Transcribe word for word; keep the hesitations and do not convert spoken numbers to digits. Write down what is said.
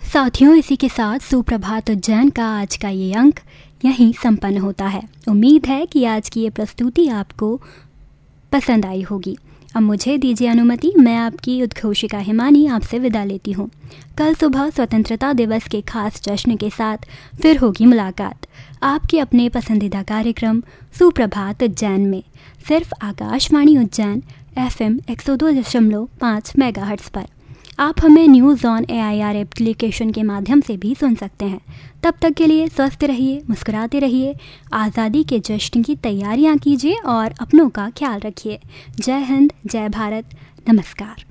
साथियों, इसी के साथ सुप्रभात उज्जैन का आज का ये अंक यहीं संपन्न होता है। उम्मीद है कि आज की ये प्रस्तुति आपको पसंद आई होगी। अब मुझे दीजिए अनुमति, मैं आपकी उद्घोषिका हिमानी आपसे विदा लेती हूँ। कल सुबह स्वतंत्रता दिवस के खास जश्न के साथ फिर होगी मुलाकात आपके अपने पसंदीदा कार्यक्रम सुप्रभात उज्जैन में, सिर्फ आकाशवाणी उज्जैन एफ एम एक सौ दो दशमलव पाँच मेगाहर्ट्ज़ पर। आप हमें news on A I R application के माध्यम से भी सुन सकते हैं। तब तक के लिए स्वस्थ रहिए, मुस्कुराते रहिए, आज़ादी के जश्न की तैयारियां कीजिए और अपनों का ख्याल रखिए। जय हिंद, जय भारत, नमस्कार।